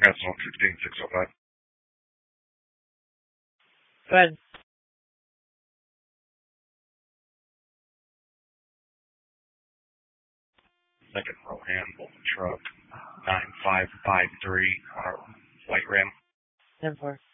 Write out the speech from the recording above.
Forecast on 16605. Go ahead. Second row handle truck 9553, white rim. 10-4.